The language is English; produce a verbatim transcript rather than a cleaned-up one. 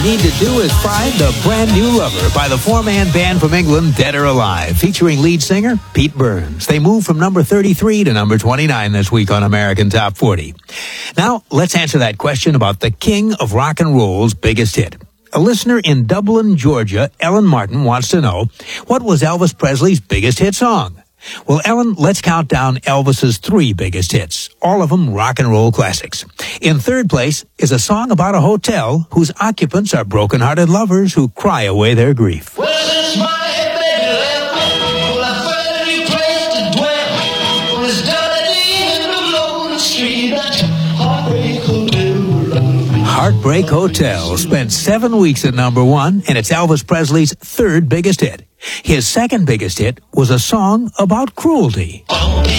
need to do is find the brand new lover by the four-man band from England, Dead or Alive, featuring lead singer Pete Burns. They moved from number thirty-three to number twenty-nine this week on American Top forty. Now, let's answer that question about the king of rock and roll's biggest hit. A listener in Dublin, Georgia, Ellen Martin, wants to know, what was Elvis Presley's biggest hit song? Well, Ellen, let's count down Elvis's three biggest hits, all of them rock and roll classics. In third place is a song about a hotel whose occupants are broken-hearted lovers who cry away their grief. Well, since my baby left, well, I found a new place to dwell. Well, it's down in the lonely street, that Heartbreak Hotel. Heartbreak Hotel spent seven weeks at number one, and it's Elvis Presley's third biggest hit. His second biggest hit was a song about cruelty.